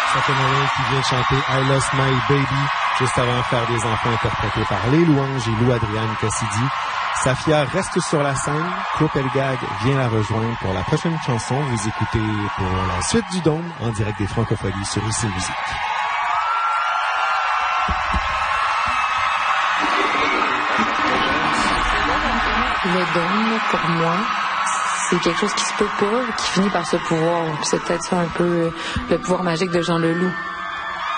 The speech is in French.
Safia Nolin qui vient de chanter I Lost My Baby juste avant Faire des enfants interprété par Les Louanges et Lou Adriane Cassidy. Safia reste sur la scène. Claude Pelgag vient la rejoindre pour la prochaine chanson. Vous écoutez pour la suite du Dôme en direct des Francopholies sur IC Musique. Le Dôme, pour moi, c'est quelque chose qui se peut pas, qui finit par se pouvoir. C'est peut-être ça un peu le pouvoir magique de Jean Leloup.